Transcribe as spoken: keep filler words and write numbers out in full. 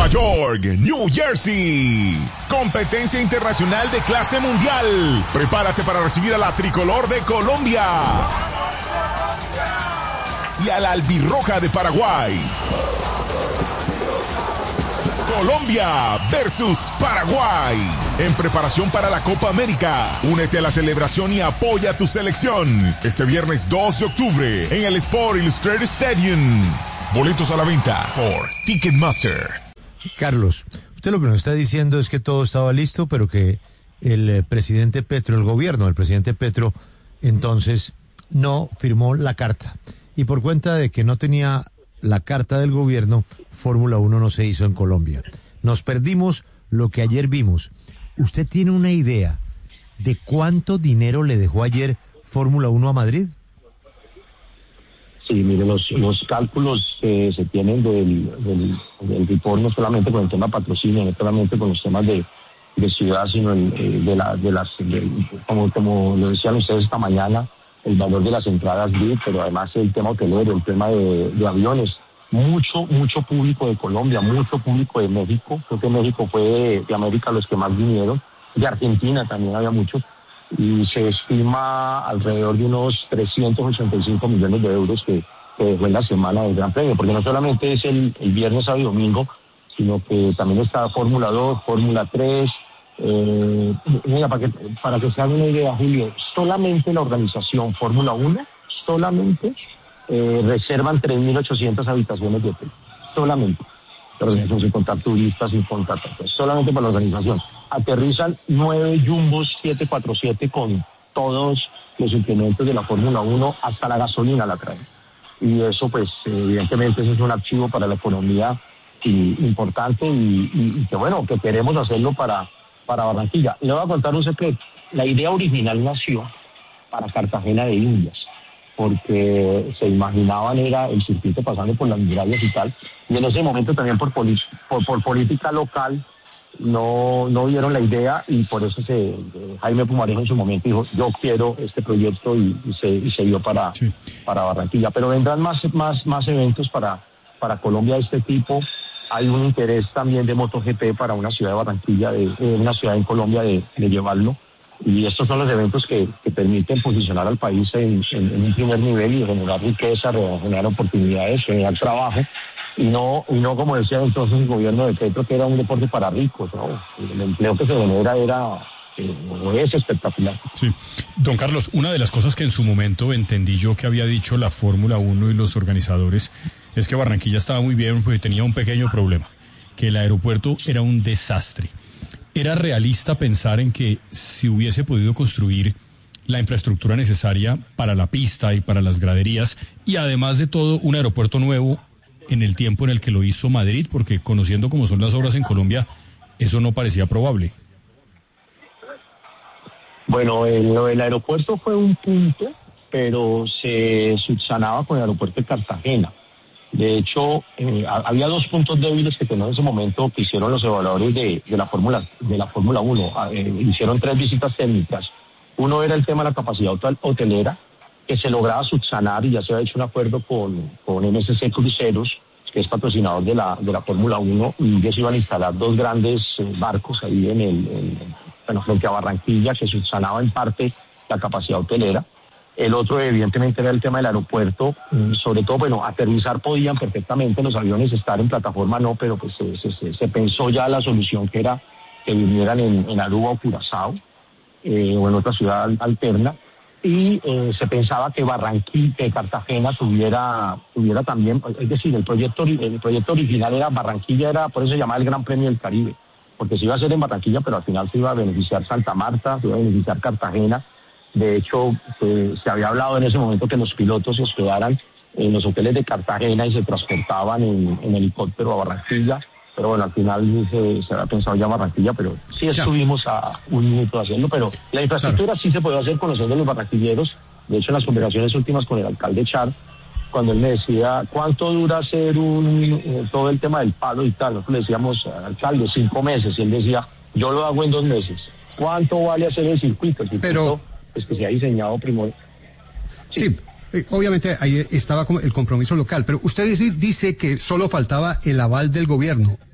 York, New Jersey. Competencia internacional de clase mundial. Prepárate para recibir a la tricolor de Colombia y a la albirroja de Paraguay. Colombia versus Paraguay. En preparación para la Copa América. Únete a la celebración y apoya a tu selección. Este viernes dos de octubre en el Sport Illustrated Stadium. Boletos a la venta por Ticketmaster. Carlos, usted lo que nos está diciendo es que todo estaba listo, pero que el eh, presidente Petro, el gobierno del presidente Petro, entonces no firmó la carta. Y por cuenta de que no tenía la carta del gobierno, Fórmula uno no se hizo en Colombia. Nos perdimos lo que ayer vimos. ¿Usted tiene una idea de cuánto dinero le dejó ayer Fórmula uno a Madrid? Sí, mire, los, los cálculos que se tienen del, del, del report, no solamente con el tema patrocinio, no solamente con los temas de, de ciudad, sino el, eh, de, la, de las, de, como, como lo decían ustedes esta mañana, el valor de las entradas V I P, pero además el tema hotelero, el tema de, de aviones. Mucho, mucho público de Colombia, mucho público de México. Creo que México fue de, de América los que más vinieron. De Argentina también había muchos. Y se estima alrededor de unos trescientos ochenta y cinco millones de euros que, que dejó en la semana del Gran Premio. Porque no solamente es el, el viernes, sábado y domingo, sino que también está Fórmula dos, Fórmula tres. Eh, mira, para que, para que se hagan una idea, Julio, solamente la organización Fórmula uno, solamente eh, reservan tres mil ochocientas habitaciones de hotel. Solamente. La organización sin contar turistas, sin contar pues, solamente para la organización. Aterrizan nueve Jumbos siete cuatro siete con todos los implementos de la Fórmula uno, hasta la gasolina la traen. Y eso, pues, evidentemente, eso es un archivo para la economía y, importante y, y, y que, bueno, que queremos hacerlo para para Barranquilla. Le voy a contar un secreto. La idea original nació para Cartagena de Indias, porque se imaginaban era el circuito pasando por las murallas y tal, y en ese momento también por, poli- por, por política local no, no vieron la idea, y por eso se Jaime Pumarejo en su momento dijo, yo quiero este proyecto, y, y, se, y se dio para, sí. para Barranquilla. Pero vendrán más, más, más eventos para, para Colombia de este tipo. Hay un interés también de MotoGP para una ciudad de Barranquilla, de, de una ciudad en Colombia, de, de llevarlo. Y estos son los eventos que, que permiten posicionar al país en, en, en un primer nivel y generar riqueza, generar oportunidades, generar trabajo. Y no, y no como decía entonces el gobierno de Petro, que era un deporte para ricos, ¿no? El empleo que se genera era... o es espectacular. Sí. Don Carlos, una de las cosas que en su momento entendí yo que había dicho la Fórmula uno y los organizadores es que Barranquilla estaba muy bien porque tenía un pequeño problema, que el aeropuerto era un desastre. ¿Era realista pensar en que si hubiese podido construir la infraestructura necesaria para la pista y para las graderías, y además de todo un aeropuerto nuevo en el tiempo en el que lo hizo Madrid? Porque conociendo cómo son las obras en Colombia, eso no parecía probable. Bueno, el, el aeropuerto fue un punto, pero se subsanaba con el aeropuerto de Cartagena. De hecho, eh, había dos puntos débiles que tenían en ese momento, que hicieron los evaluadores de, de la Fórmula de la Fórmula uno. Eh, hicieron tres visitas técnicas. Uno era el tema de la capacidad hotelera, que se lograba subsanar, y ya se había hecho un acuerdo con, con M S C Cruceros, que es patrocinador de la de la Fórmula uno, y ellos iban a instalar dos grandes eh, barcos ahí en el en, bueno, frente a Barranquilla, que subsanaba en parte la capacidad hotelera. El otro, evidentemente, era el tema del aeropuerto. Sobre todo, bueno, aterrizar podían perfectamente los aviones, estar en plataforma no, pero pues se, se, se pensó ya la solución, que era que vinieran en, en Aruba o Curazao, eh, o en otra ciudad alterna. Y eh, se pensaba que Barranquilla, que Cartagena tuviera, tuviera también, es decir, el proyecto, el proyecto original era Barranquilla, era por eso se llamaba el Gran Premio del Caribe, porque se iba a hacer en Barranquilla, pero al final se iba a beneficiar Santa Marta, se iba a beneficiar Cartagena. De hecho, eh, se había hablado en ese momento que los pilotos se hospedaran en los hoteles de Cartagena y se transportaban en, en helicóptero a Barranquilla, pero bueno, al final se, se había pensado ya Barranquilla, pero sí estuvimos a un minuto de hacerlo, pero la infraestructura claro. sí se puede hacer conociendo a los barranquilleros. De hecho, en las conversaciones últimas con el alcalde Char, cuando él me decía, ¿cuánto dura hacer un eh, todo el tema del palo y tal? Nosotros le decíamos, alcalde, cinco meses, y él decía, yo lo hago en dos meses. ¿Cuánto vale hacer el circuito? El circuito pero... pues que se ha diseñado primero. Sí. sí. Obviamente ahí estaba el compromiso local, pero usted dice, dice que solo faltaba el aval del gobierno.